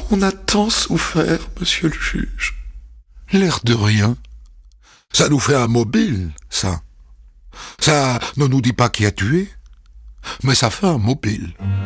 On a tant souffert, monsieur le juge. L'air de rien. Ça nous fait un mobile, ça. Ça ne nous dit pas qui a tué, mais ça fait un mobile.